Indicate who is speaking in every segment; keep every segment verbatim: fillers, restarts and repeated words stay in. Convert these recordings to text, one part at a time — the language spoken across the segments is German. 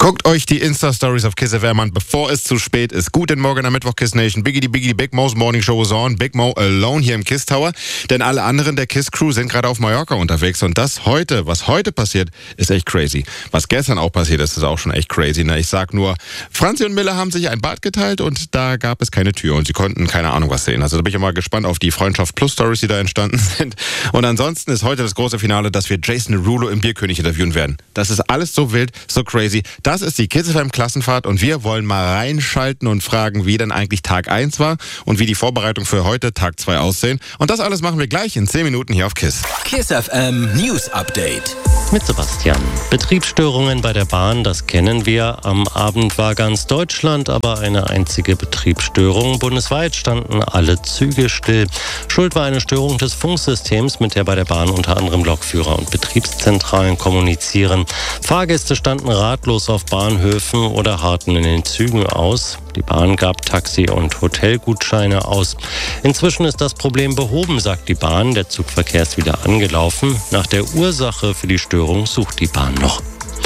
Speaker 1: Guckt euch die Insta-Stories auf Kiss F M an, bevor es zu spät ist. Guten Morgen am Mittwoch, Kiss Nation. Biggity Biggity Big Mo's Morning Show is on. Big Mo alone hier im Kiss Tower. Denn alle anderen der Kiss Crew sind gerade auf Mallorca unterwegs. Und das heute, was heute passiert, ist echt crazy. Was gestern auch passiert ist, ist auch schon echt crazy. Na, ich sag nur, Franzi und Miller haben sich ein Bad geteilt und da gab es keine Tür. Und sie konnten keine Ahnung was sehen. Also da bin ich mal gespannt auf die Freundschaft Plus Stories, die da entstanden sind. Und ansonsten ist heute das große Finale, dass wir Jason Derulo im Bierkönig interviewen werden. Das ist alles so wild, so crazy. Das ist die Kiss F M Klassenfahrt und wir wollen mal reinschalten und fragen, wie denn eigentlich Tag eins war und wie die Vorbereitung für heute, Tag zwei, aussehen. Und das alles machen wir gleich in zehn Minuten hier auf Kiss.
Speaker 2: Kiss F M News Update.
Speaker 3: Mit Sebastian. Betriebsstörungen bei der Bahn, das kennen wir. Am Abend war ganz Deutschland aber eine einzige Betriebsstörung. Bundesweit standen alle Züge still. Schuld war eine Störung des Funksystems, mit der bei der Bahn unter anderem Lokführer und Betriebszentralen kommunizieren. Fahrgäste standen ratlos auf Bahnhöfen oder harrten in den Zügen aus. Die Bahn gab Taxi- und Hotelgutscheine aus. Inzwischen ist das Problem behoben, sagt die Bahn. Der Zugverkehr ist wieder angelaufen. Nach der Ursache für die Störung sucht die Bahn noch.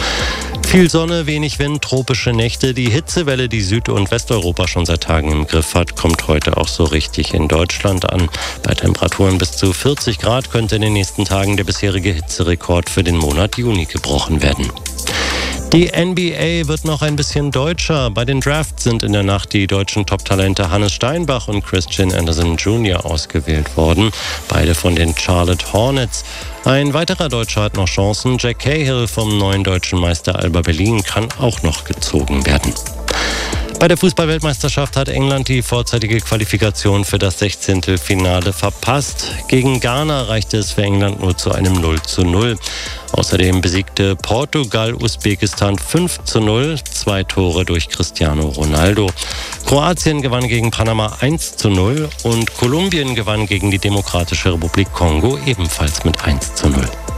Speaker 3: Viel Sonne, wenig Wind, tropische Nächte. Die Hitzewelle, die Süd- und Westeuropa schon seit Tagen im Griff hat, kommt heute auch so richtig in Deutschland an. Bei Temperaturen bis zu vierzig Grad könnte in den nächsten Tagen der bisherige Hitzerekord für den Monat Juni gebrochen werden. Die N B A wird noch ein bisschen deutscher. Bei den Drafts sind in der Nacht die deutschen Top-Talente Hannes Steinbach und Christian Anderson Junior ausgewählt worden. Beide von den Charlotte Hornets. Ein weiterer Deutscher hat noch Chancen. Jack Cahill vom neuen deutschen Meister Alba Berlin kann auch noch gezogen werden. Bei der Fußball-Weltmeisterschaft hat England die vorzeitige Qualifikation für das Sechzehntelfinale verpasst. Gegen Ghana reichte es für England nur zu einem null zu null. Außerdem besiegte Portugal Usbekistan fünf zu null, zwei Tore durch Cristiano Ronaldo. Kroatien gewann gegen Panama eins zu null und Kolumbien gewann gegen die Demokratische Republik Kongo ebenfalls mit eins zu null.